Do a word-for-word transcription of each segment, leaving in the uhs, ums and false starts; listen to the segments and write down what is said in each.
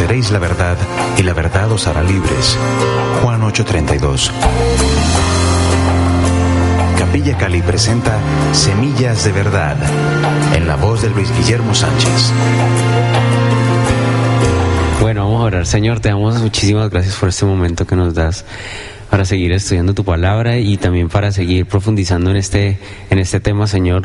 conoceréis la verdad, y la verdad os hará libres. Juan ocho treinta y dos. Capilla Cali presenta Semillas de Verdad, en la voz de Luis Guillermo Sánchez. Bueno, vamos a orar. Señor, te damos muchísimas gracias por este momento que nos das para seguir estudiando tu palabra y también para seguir profundizando en este, en este tema, Señor,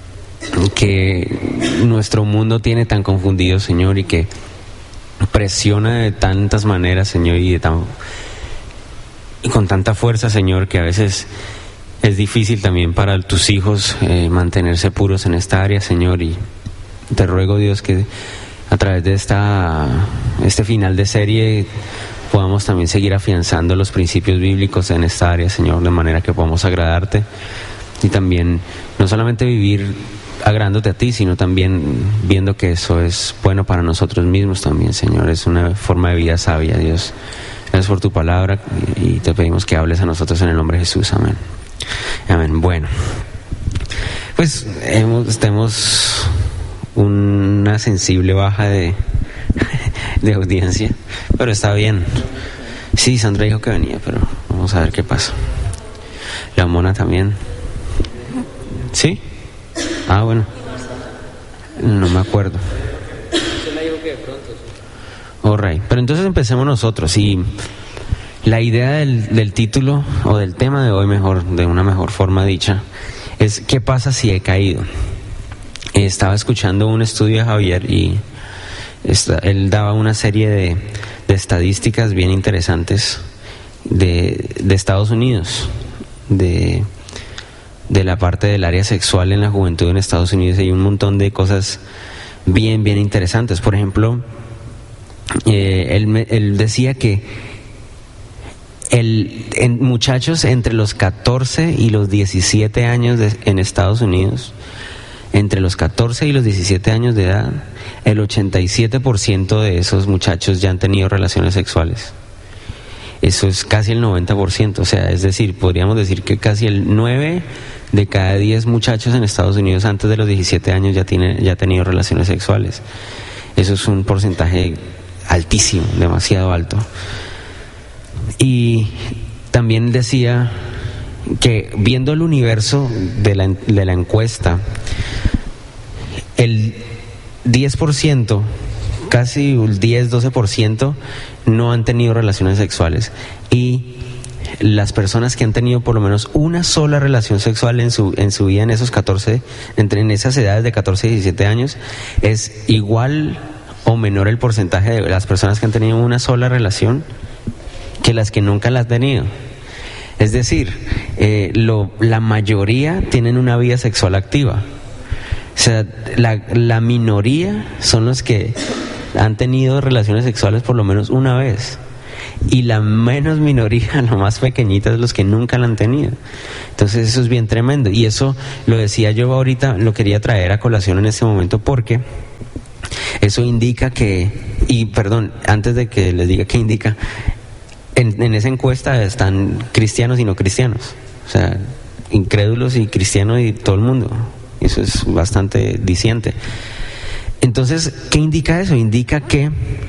que nuestro mundo tiene tan confundido, Señor, y que presiona de tantas maneras, Señor, y de tan y con tanta fuerza, Señor, que a veces es difícil también para tus hijos eh, mantenerse puros en esta área, Señor. Y te ruego, Dios, que a través de esta este final de serie podamos también seguir afianzando los principios bíblicos en esta área, Señor, de manera que podamos agradarte y también no solamente vivir agradándote a ti, sino también viendo que eso es bueno para nosotros mismos también, Señor. Es una forma de vida sabia, Dios. Gracias por tu palabra y te pedimos que hables a nosotros en el nombre de Jesús. Amén. Amén. Bueno, pues hemos, tenemos una sensible baja de, de audiencia, pero está bien. Sí, Sandra dijo que venía, pero vamos a ver qué pasa. La Mona también. ¿Sí? Ah, bueno. No me acuerdo. Usted me dijo que de pronto. All right. Pero entonces empecemos nosotros. Y la idea del, del título, o del tema de hoy, mejor, de una mejor forma dicha, es ¿qué pasa si he caído? Estaba escuchando un estudio de Javier y esta, él daba una serie de, de estadísticas bien interesantes de, de Estados Unidos, de... de la parte del área sexual en la juventud en Estados Unidos. Hay un montón de cosas bien, bien interesantes. Por ejemplo, eh, él, me, él decía que el, en muchachos entre los catorce y los diecisiete años de, en Estados Unidos, entre los catorce y los diecisiete años de edad, el ochenta y siete por ciento de esos muchachos ya han tenido relaciones sexuales. Eso es casi el noventa por ciento, o sea, es decir, podríamos decir que casi el nueve de cada diez muchachos en Estados Unidos antes de los diecisiete años ya tiene, ya ha tenido relaciones sexuales. Eso es un porcentaje altísimo, demasiado alto. Y también decía que viendo el universo de la, de la encuesta, el diez por ciento, casi el diez, doce por ciento no han tenido relaciones sexuales, y las personas que han tenido por lo menos una sola relación sexual en su en su vida en esos catorce, entre en esas edades de catorce y diecisiete años, es igual o menor el porcentaje de las personas que han tenido una sola relación que las que nunca la han tenido. Es decir, eh, lo, la mayoría tienen una vida sexual activa. O sea, la, la minoría son los que han tenido relaciones sexuales por lo menos una vez, y la menos minoría, lo más pequeñita, es los que nunca la han tenido. Entonces eso es bien tremendo, y eso lo decía yo ahorita, lo quería traer a colación en este momento porque eso indica que, y perdón, antes de que les diga qué indica, en, en esa encuesta están cristianos y no cristianos, o sea, incrédulos y cristianos y todo el mundo. Eso es bastante diciente. Entonces, ¿qué indica eso? Indica que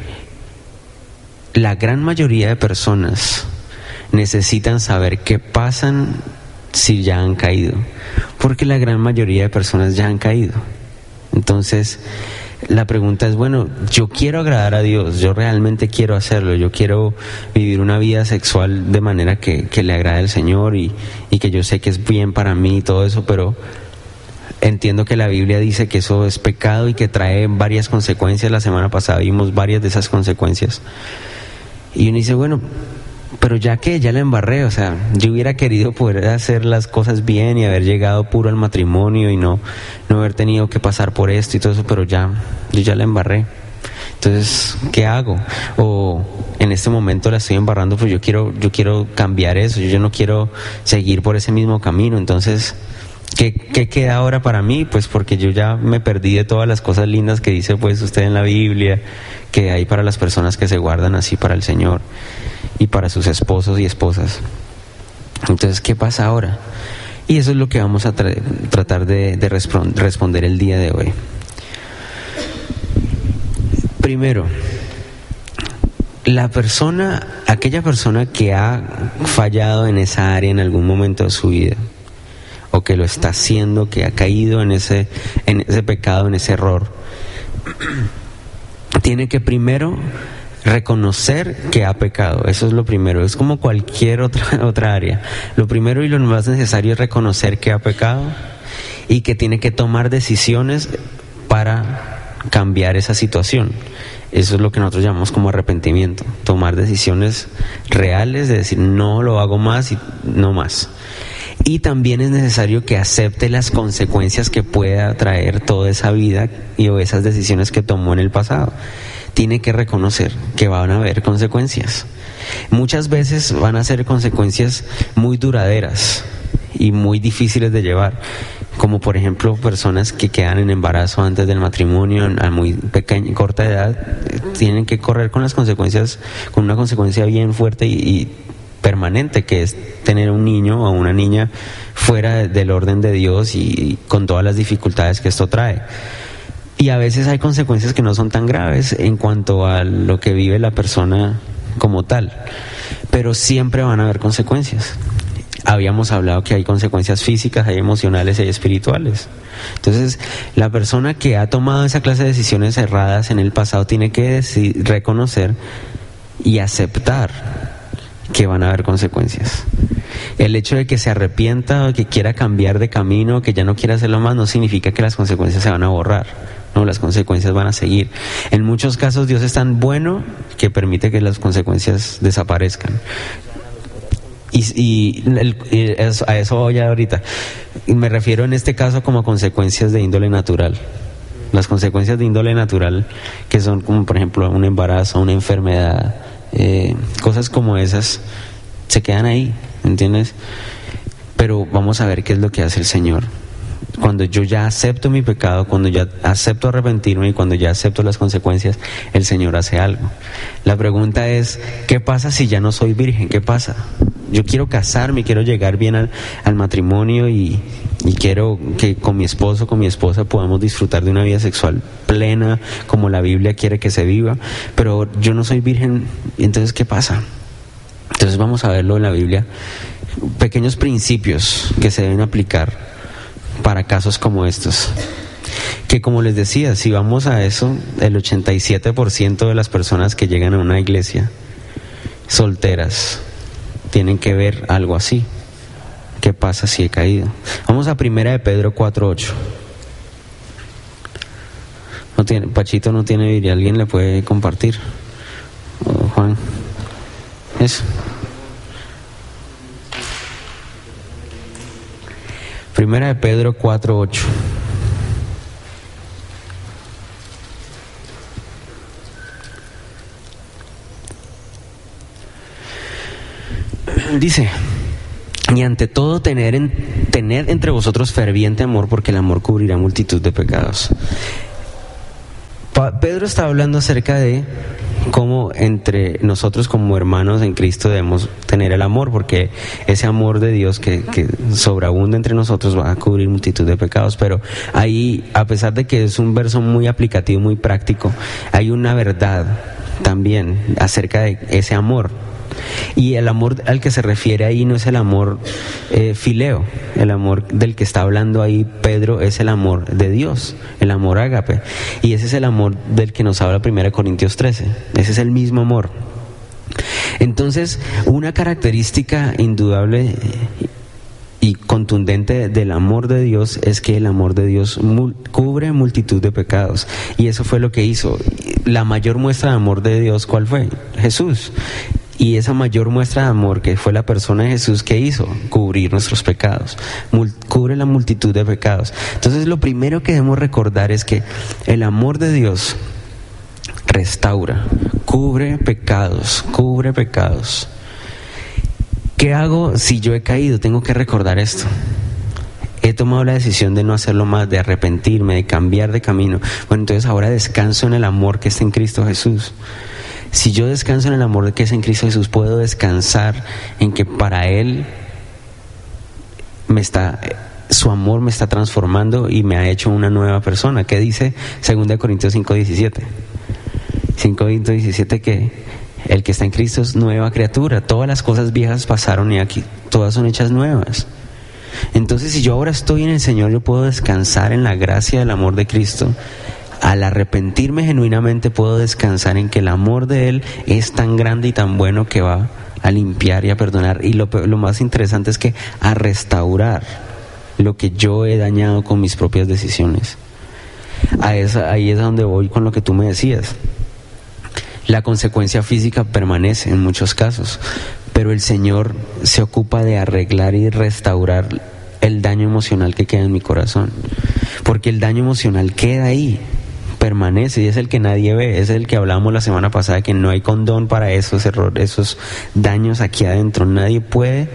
la gran mayoría de personas necesitan saber qué pasan si ya han caído, porque la gran mayoría de personas ya han caído. Entonces, la pregunta es, bueno, yo quiero agradar a Dios, yo realmente quiero hacerlo, yo quiero vivir una vida sexual de manera que, que le agrade al Señor y, y que yo sé que es bien para mí y todo eso, pero entiendo que la Biblia dice que eso es pecado y que trae varias consecuencias. La semana pasada vimos varias de esas consecuencias. Y uno dice, bueno, pero ya que ya la embarré, o sea, yo hubiera querido poder hacer las cosas bien y haber llegado puro al matrimonio y no, no haber tenido que pasar por esto y todo eso, pero ya, yo ya la embarré. Entonces, ¿qué hago? O en este momento la estoy embarrando, pues yo quiero, yo quiero cambiar eso, yo, yo no quiero seguir por ese mismo camino. Entonces, ¿Qué, ¿Qué queda ahora para mí? Pues porque yo ya me perdí de todas las cosas lindas que dice pues usted en la Biblia, que hay para las personas que se guardan así para el Señor y para sus esposos y esposas. Entonces, ¿qué pasa ahora? Y eso es lo que vamos a tra- tratar de, de respond- responder el día de hoy. Primero, la persona, aquella persona que ha fallado en esa área en algún momento de su vida, o que lo está haciendo, que ha caído en ese, en ese pecado, en ese error, tiene que primero reconocer que ha pecado. Eso es lo primero. Es como cualquier otra, otra área. Lo primero y lo más necesario es reconocer que ha pecado y que tiene que tomar decisiones para cambiar esa situación. Eso es lo que nosotros llamamos como arrepentimiento. Tomar decisiones reales de decir no lo hago más y no más. Y también es necesario que acepte las consecuencias que pueda traer toda esa vida y o esas decisiones que tomó en el pasado. Tiene que reconocer que van a haber consecuencias. Muchas veces van a ser consecuencias muy duraderas y muy difíciles de llevar, como por ejemplo personas que quedan en embarazo antes del matrimonio a muy pequeña, corta edad, tienen que correr con las consecuencias, con una consecuencia bien fuerte y, y permanente, que es tener un niño o una niña fuera del orden de Dios y, y con todas las dificultades que esto trae. Y a veces hay consecuencias que no son tan graves en cuanto a lo que vive la persona como tal, pero siempre van a haber consecuencias. Habíamos hablado que hay consecuencias físicas, hay emocionales y hay espirituales. Entonces, la persona que ha tomado esa clase de decisiones erradas en el pasado tiene que decir, reconocer y aceptar que van a haber consecuencias. El hecho de que se arrepienta o que quiera cambiar de camino, que ya no quiera hacerlo más, no significa que las consecuencias se van a borrar. No, las consecuencias van a seguir. En muchos casos Dios es tan bueno que permite que las consecuencias desaparezcan. Y, y, el, y eso, a eso voy ahorita. Me refiero en este caso como consecuencias de índole natural. Las consecuencias de índole natural, que son como por ejemplo un embarazo, una enfermedad, eh, cosas como esas, se quedan ahí, ¿entiendes? Pero vamos a ver qué es lo que hace el Señor. Cuando yo ya acepto mi pecado, cuando ya acepto arrepentirme y cuando ya acepto las consecuencias, el Señor hace algo. La pregunta es, ¿qué pasa si ya no soy virgen? ¿Qué pasa? Yo quiero casarme, quiero llegar bien al, al matrimonio y, y quiero que con mi esposo, con mi esposa podamos disfrutar de una vida sexual plena, como la Biblia quiere que se viva, pero yo no soy virgen, entonces ¿qué pasa? Entonces vamos a verlo en la Biblia, pequeños principios que se deben aplicar para casos como estos, que como les decía, si vamos a eso, el ochenta y siete por ciento de las personas que llegan a una iglesia solteras tienen que ver algo así. ¿Qué pasa si he caído? Vamos a Primera de Pedro cuatro ocho. No tiene, Pachito no tiene Biblia, ¿alguien le puede compartir? Oh, Juan, eso. Primera de Pedro cuatro ocho. Dice, y ante todo tener, en, tener entre vosotros ferviente amor, porque el amor cubrirá multitud de pecados. Pa- Pedro está hablando acerca de cómo entre nosotros como hermanos en Cristo debemos tener el amor, porque ese amor de Dios que, que sobreabunda entre nosotros va a cubrir multitud de pecados. Pero ahí, a pesar de que es un verso muy aplicativo, muy práctico, hay una verdad también acerca de ese amor. Y el amor al que se refiere ahí no es el amor eh, fileo, el amor del que está hablando ahí Pedro es el amor de Dios, el amor ágape, y ese es el amor del que nos habla primera Corintios trece, ese es el mismo amor. Entonces, una característica indudable y contundente del amor de Dios es que el amor de Dios mul- cubre multitud de pecados, y eso fue lo que hizo. La mayor muestra de amor de Dios, ¿cuál fue? Jesús. Y esa mayor muestra de amor que fue la persona de Jesús, que hizo cubrir nuestros pecados, Mul- cubre la multitud de pecados. Entonces lo primero que debemos recordar es que el amor de Dios restaura, cubre pecados, cubre pecados. ¿Qué hago si yo he caído? Tengo que recordar esto. He tomado la decisión de no hacerlo más, de arrepentirme, de cambiar de camino. Bueno, entonces ahora descanso en el amor que está en Cristo Jesús. Si yo descanso en el amor que es en Cristo Jesús, puedo descansar en que para Él me está, su amor me está transformando y me ha hecho una nueva persona. ¿Qué dice segunda Corintios cinco diecisiete? cinco diecisiete que el que está en Cristo es nueva criatura. Todas las cosas viejas pasaron y aquí todas son hechas nuevas. Entonces, si yo ahora estoy en el Señor, yo puedo descansar en la gracia del amor de Cristo. Al arrepentirme genuinamente puedo descansar en que el amor de Él es tan grande y tan bueno que va a limpiar y a perdonar. Y lo, lo más interesante es que a restaurar lo que yo he dañado con mis propias decisiones. A esa, ahí es a donde voy con lo que tú me decías. La consecuencia física permanece en muchos casos, pero el Señor se ocupa de arreglar y restaurar el daño emocional que queda en mi corazón, porque el daño emocional queda ahí, permanece, y es el que nadie ve, es el que hablamos la semana pasada, que no hay condón para esos errores, esos daños aquí adentro. Nadie puede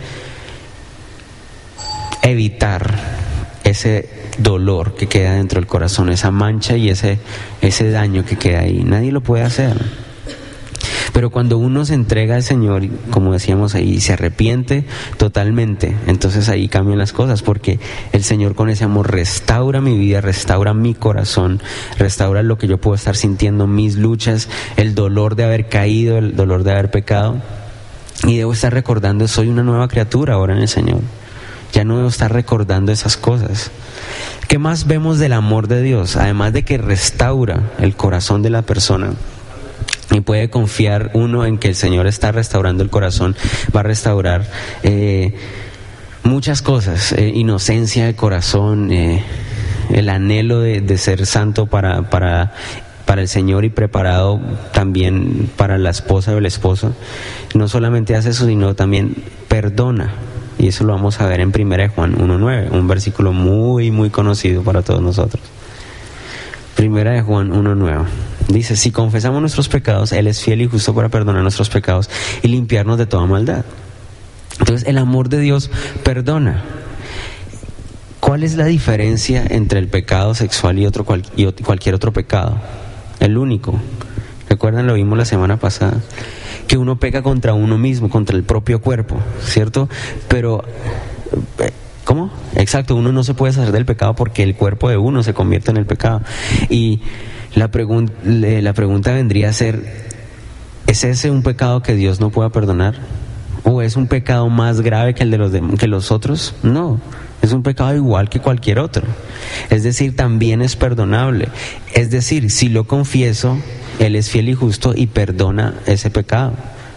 evitar ese dolor que queda dentro del corazón, esa mancha y ese, ese daño que queda ahí. Nadie lo puede hacer. Pero cuando uno se entrega al Señor, como decíamos ahí, se arrepiente totalmente, entonces ahí cambian las cosas, porque el Señor con ese amor restaura mi vida, restaura mi corazón, restaura lo que yo puedo estar sintiendo, mis luchas, el dolor de haber caído, el dolor de haber pecado, y debo estar recordando, soy una nueva criatura ahora en el Señor. Ya no debo estar recordando esas cosas. ¿Qué más vemos del amor de Dios? Además de que restaura el corazón de la persona, y puede confiar uno en que el Señor está restaurando el corazón, va a restaurar eh, muchas cosas, eh, inocencia de corazón, eh, el anhelo de, de ser santo para, para, para el Señor y preparado también para la esposa o el esposo. No solamente hace eso, sino también perdona. Y eso lo vamos a ver en primera de Juan uno nueve, un versículo muy, muy conocido para todos nosotros. Primera de Juan uno nueve. Dice, si confesamos nuestros pecados, Él es fiel y justo para perdonar nuestros pecados y limpiarnos de toda maldad. Entonces, el amor de Dios perdona. ¿Cuál es la diferencia entre el pecado sexual y, otro cual, y cualquier otro pecado? El único. ¿Recuerdan? Lo vimos la semana pasada. Que uno peca contra uno mismo, contra el propio cuerpo, ¿cierto? Pero, ¿cómo? Exacto, uno no se puede deshacer del pecado porque el cuerpo de uno se convierte en el pecado. Y la, pregun- la pregunta vendría a ser, ¿es ese un pecado que Dios no pueda perdonar? ¿O es un pecado más grave que el de los, de- que los otros? No, es un pecado igual que cualquier otro. Es decir, también es perdonable. Es decir, si lo confieso, Él es fiel y justo y perdona ese pecado.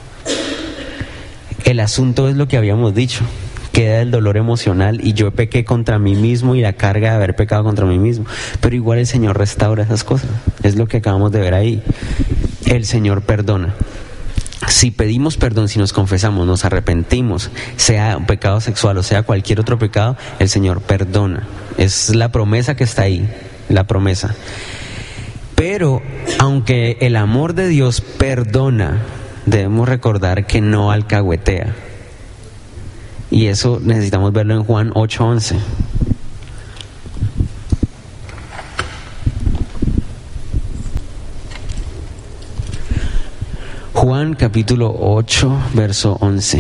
El asunto es lo que habíamos dicho. Queda el dolor emocional y yo pequé contra mí mismo y la carga de haber pecado contra mí mismo. Pero igual el Señor restaura esas cosas. Es lo que acabamos de ver ahí. El Señor perdona. Si pedimos perdón, si nos confesamos, nos arrepentimos, sea un pecado sexual o sea cualquier otro pecado, el Señor perdona. Es la promesa que está ahí, la promesa. Pero aunque el amor de Dios perdona, debemos recordar que no alcahuetea. Y eso necesitamos verlo en Juan ocho once. Juan capítulo ocho, verso once.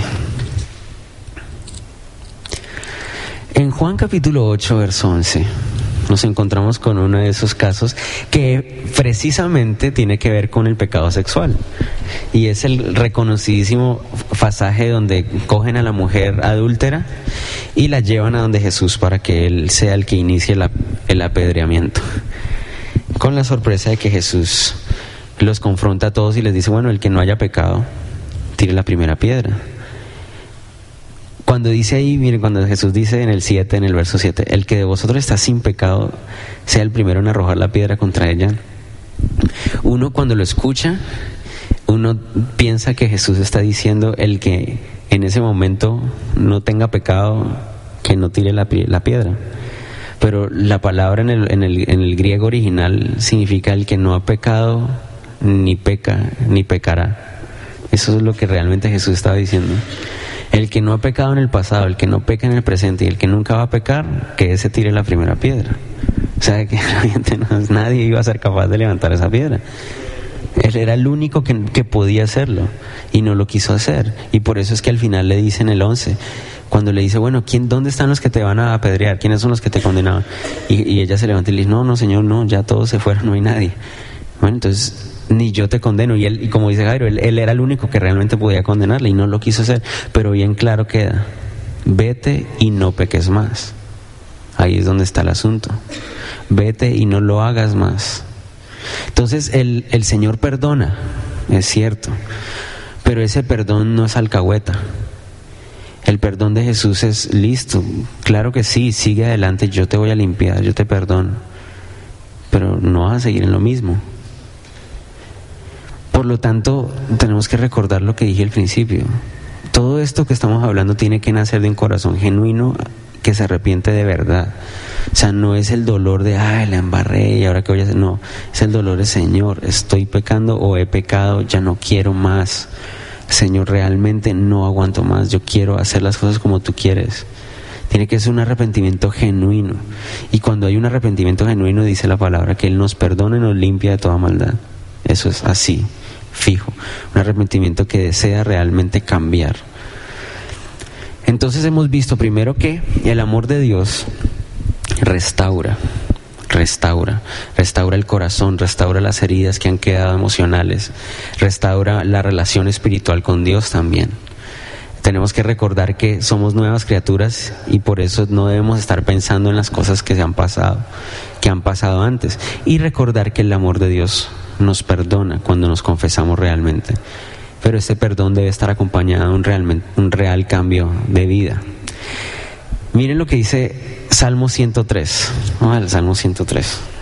En Juan capítulo ocho, verso once, nos encontramos con uno de esos casos que precisamente tiene que ver con el pecado sexual. Y es el reconocidísimo pasaje donde cogen a la mujer adúltera y la llevan a donde Jesús para que Él sea el que inicie la, el apedreamiento. Con la sorpresa de que Jesús los confronta a todos y les dice, bueno, el que no haya pecado, tire la primera piedra. Cuando dice ahí, miren, cuando Jesús dice en el siete, en el verso siete, el que de vosotros está sin pecado, sea el primero en arrojar la piedra contra ella. Uno cuando lo escucha, uno piensa que Jesús está diciendo, el que en ese momento no tenga pecado, que no tire la, la piedra. Pero la palabra en el, en, el, en el griego original significa el que no ha pecado, ni peca, ni pecará. Eso es lo que realmente Jesús estaba diciendo. El que no ha pecado en el pasado, el que no peca en el presente y el que nunca va a pecar, que ese tire la primera piedra. O sea que realmente no, nadie iba a ser capaz de levantar esa piedra. Él era el único que, que podía hacerlo y no lo quiso hacer. Y por eso es que al final le dice en el once, cuando le dice, bueno, ¿quién, ¿dónde están los que te van a apedrear? ¿Quiénes son los que te condenaban? Y, y ella se levanta y le dice, no, no señor, no, ya todos se fueron, no hay nadie. Bueno, entonces ni yo te condeno. Y él, y como dice Jairo, él, él era el único que realmente podía condenarle y no lo quiso hacer. Pero bien claro queda, vete y no peques más. Ahí es donde está el asunto. Vete y no lo hagas más. Entonces el, el Señor perdona, es cierto, pero ese perdón no es alcahueta. El perdón de Jesús es listo, claro que sí, sigue adelante, yo te voy a limpiar, yo te perdono, pero no vas a seguir en lo mismo. Por lo tanto, tenemos que recordar lo que dije al principio. Todo esto que estamos hablando tiene que nacer de un corazón genuino que se arrepiente de verdad. O sea, no es el dolor de, ay, la embarré y ahora qué voy a hacer. No, es el dolor de, Señor, estoy pecando o he pecado, ya no quiero más. Señor, realmente no aguanto más, yo quiero hacer las cosas como tú quieres. Tiene que ser un arrepentimiento genuino. Y cuando hay un arrepentimiento genuino, dice la palabra que Él nos perdona y nos limpia de toda maldad. Eso es así, fijo. Un arrepentimiento que desea realmente cambiar. Entonces hemos visto primero que el amor de Dios restaura, restaura, restaura el corazón, restaura las heridas que han quedado emocionales, restaura la relación espiritual con Dios también. Tenemos que recordar que somos nuevas criaturas y por eso no debemos estar pensando en las cosas que se han pasado, que han pasado antes, y recordar que el amor de Dios nos perdona cuando nos confesamos realmente. Pero este perdón debe estar acompañado de un, realmente, un real cambio de vida. Miren lo que dice Salmo ciento tres. Vamos al Salmo ciento tres.